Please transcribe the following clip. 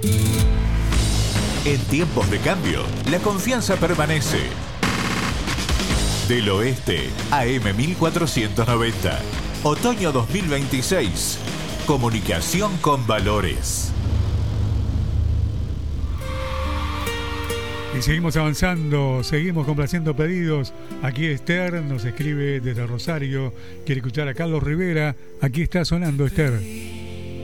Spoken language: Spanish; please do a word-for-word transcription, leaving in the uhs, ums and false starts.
En tiempos de cambio, la confianza permanece. Del Oeste, A M mil cuatrocientos noventa. Otoño dos mil veintiséis. Comunicación con valores. Y seguimos avanzando, seguimos complaciendo pedidos. Aquí Esther nos escribe desde Rosario, quiere escuchar a Carlos Rivera. Aquí está sonando Esther.